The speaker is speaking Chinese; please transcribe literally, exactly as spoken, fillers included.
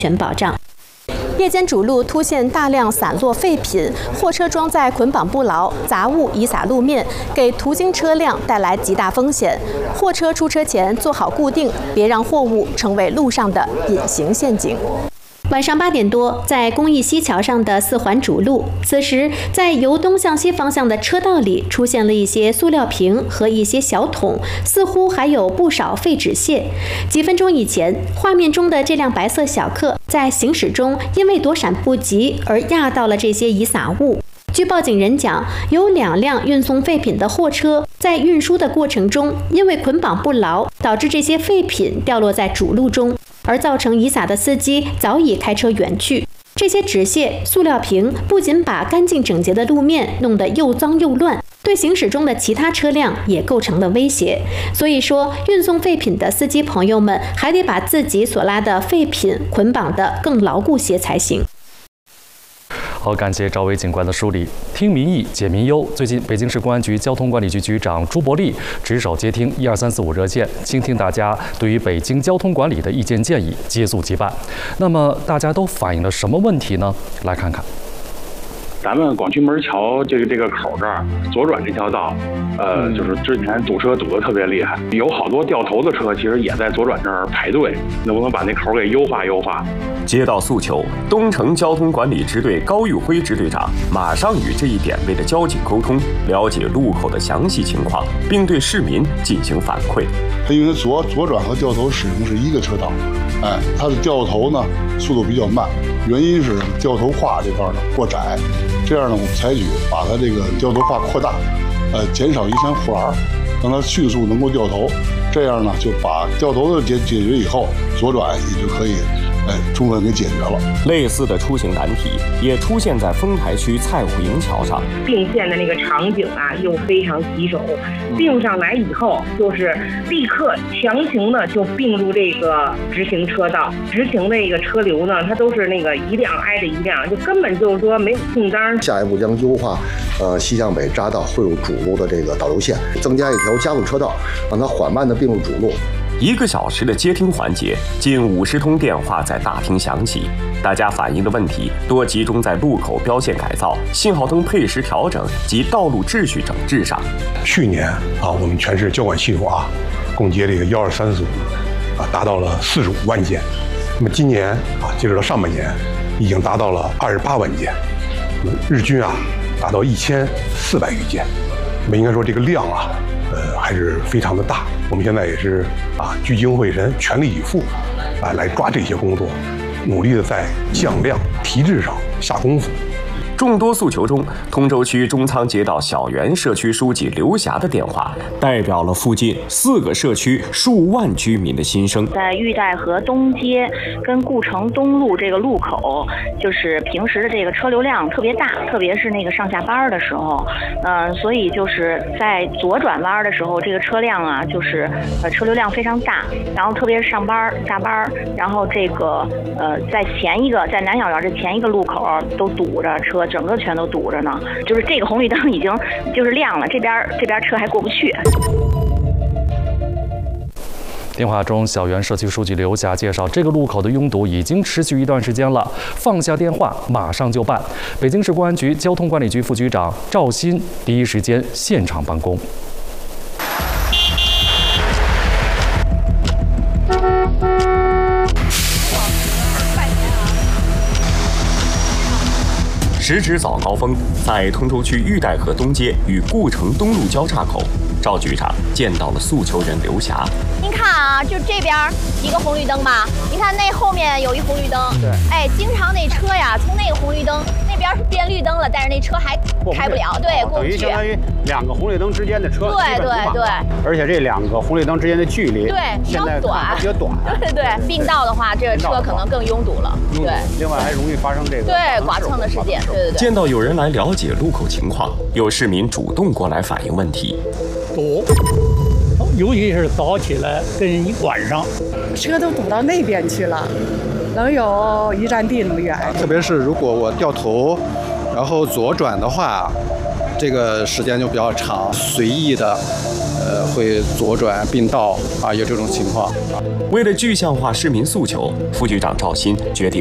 全保障。夜间主路突现大量散落废品，货车装载捆绑不牢，杂物遗洒路面，给途经车辆带来极大风险。货车出车前做好固定，别让货物成为路上的隐形陷阱。晚上八点多，在公益西桥上的四环主路，此时在由东向西方向的车道里出现了一些塑料瓶和一些小桶，似乎还有不少废纸屑。几分钟以前，画面中的这辆白色小客在行驶中因为躲闪不及而压到了这些遗撒物。据报警人讲，有两辆运送废品的货车在运输的过程中，因为捆绑不牢，导致这些废品掉落在主路中，而造成遗撒的司机早已开车远去。这些纸屑、塑料瓶不仅把干净整洁的路面弄得又脏又乱，对行驶中的其他车辆也构成了威胁。所以说，运送废品的司机朋友们还得把自己所拉的废品捆绑得更牢固些才行。 好，感谢赵薇警官的梳理。听民意，解民忧。最近，北京市公安局交通管理局局长朱伯利值守接听一二三四五热线，倾听大家对于北京交通管理的意见建议，接速即办。那么，大家都反映了什么问题呢？来看看。 咱们广渠门桥这个这个口这儿左转这条道，呃，就是之前堵车堵得特别厉害，有好多掉头的车，其实也在左转这儿排队，能不能把那口给优化优化？ 接到诉求，东城交通管理支队高玉辉支队长马上与这一点位的交警沟通，了解路口的详细情况，并对市民进行反馈。 它因为左左转和掉头使用是一个车道，哎，它的掉头呢速度比较慢，原因是掉头跨这块呢过窄。这样呢，我们采取把它这个掉头跨扩大，呃，减少影响护栏，让它迅速能够掉头。这样呢，就把掉头的解解决以后，左转也就可以，哎，充分给解决了。 类似的出行难题也出现在丰台区蔡虎营桥上， 并线的那个场景啊，又非常棘手。并上来以后，就是立刻强行的就并入这个直行车道，直行的一个车流呢，它都是那个一辆挨着一辆，就根本就是说没有空档。 下一步将优化呃西向北匝道汇入主路的这个导流线，增加一条加速车道，让它缓慢的并入主路。 一个小时的接听环节，近五十通电话在大厅响起，大家反映的问题多集中在路口标线改造、信号灯配时调整及道路秩序整治上。 去年啊，我们全市交管系统啊，共接这个幺二三四五啊，达到了四十五万件。那么今年啊，截止到上半年，已经达到了二十八万件，日均啊达到一千四百余件。那么应该说这个量啊，呃，还是非常的大。我们现在也是啊，聚精会神、全力以赴，啊，来抓这些工作，努力的在降量提质上下功夫。 众多诉求中，通州区中仓街道小园社区书记刘霞的电话，代表了附近四个社区数万居民的心声。 在玉带河东街跟顾城东路这个路口，就是平时的这个车流量特别大，特别是那个上下班的时候，嗯、呃，所以就是在左转弯的时候，这个车辆啊，就是呃车流量非常大，然后特别是上班下班，然后这个呃在前一个在南小园这前一个路口都堵着车。整个全都堵着呢，就是这个红绿灯已经就是亮了，这边这边车还过不去。 电话中，小园社区书记刘霞介绍，这个路口的拥堵已经持续一段时间了，放下电话，马上就办。北京市公安局交通管理局副局长赵鑫第一时间现场办公。 时值早高峰，在通州区玉带河东街与顾城东路交叉口，赵局长见到了诉求人刘霞。 您看啊，就这边一个红绿灯吧，你看那后面有一红绿灯。对。哎，经常那车呀，从那个红绿灯那边是变绿灯了，但是那车还开不了，对，过不去。 等于相当于两个红绿灯之间的车。 对对对。 而且这两个红绿灯之间的距离， 对， 现在短， 比较短。 对对，并道的话，这个车可能更拥堵了。对。 另外还容易发生这个对剐蹭的事件。对对对。 见到有人来了解路口情况，有市民主动过来反映问题。 堵，尤其是早起来跟晚上， 车都堵到那边去了，能有一站地那么远。 特别是如果我掉头，然后左转的话，这个时间就比较长。随意的呃会左转并道啊，有这种情况。 为了具象化市民诉求，副局长赵鑫决定